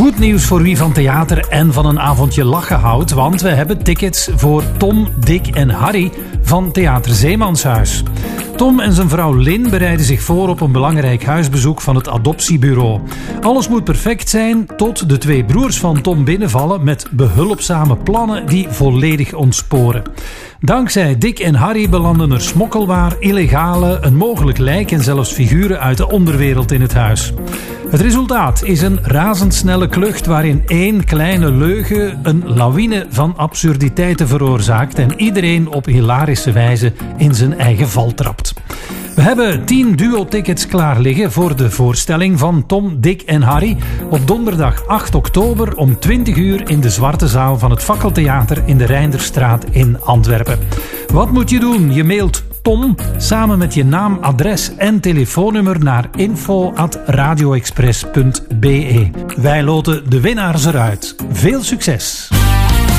Goed nieuws voor wie van theater en van een avondje lachen houdt, want we hebben tickets voor Tom, Dick en Harry van Theater Zeemanshuis. Tom en zijn vrouw Lin bereiden zich voor op een belangrijk huisbezoek van het adoptiebureau. Alles moet perfect zijn tot de twee broers van Tom binnenvallen met behulpzame plannen die volledig ontsporen. Dankzij Dick en Harry belanden er smokkelwaar, illegale, een mogelijk lijk en zelfs figuren uit de onderwereld in het huis. Het resultaat is een razendsnelle klucht waarin één kleine leugen een lawine van absurditeiten veroorzaakt en iedereen op hilarische wijze in zijn eigen val trapt. We hebben 10 duo-tickets klaar liggen voor de voorstelling van Tom, Dick en Harry op donderdag 8 oktober om 20 uur in de Zwarte Zaal van het Fakkeltheater in de Reinderstraat in Antwerpen. Wat moet je doen? Je mailt Tom samen met je naam, adres en telefoonnummer naar info@radioexpress.be. Wij loten de winnaars eruit. Veel succes!